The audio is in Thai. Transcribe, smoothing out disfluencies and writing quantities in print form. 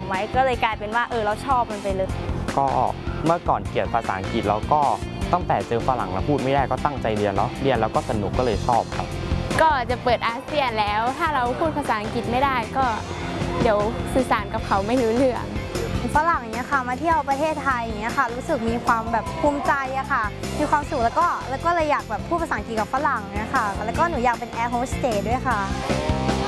ไว้ก็เลยกลายเป็นว่าเราชอบมันไปเลยก็เมื่อก่อนเกลียดภาษาอังกฤษแล้วก็ตั้งแต่เจอฝรั่งแล้วพูดไม่ได้ก็ตั้งใจเรียนแล้วก็สนุกก็เลยชอบครับก็จะเปิดอาเซียนแล้วถ้าเราพูดภาษาอังกฤษไม่ได้ก็เดี๋ยวสื่อสารกับเขาไม่รู้เรื่องฝรั่งอย่างเงี้ยค่ะมาเที่ยวประเทศไทยอย่างเงี้ยค่ะรู้สึกมีความแบบภูมิใจอะค่ะมีความสุขแล้วก็เลยอยากแบบพูดภาษาอังกฤษกับฝรั่งเนี่ยค่ะแล้วก็หนูอยากเป็นแอร์โฮสเตสด้วยค่ะ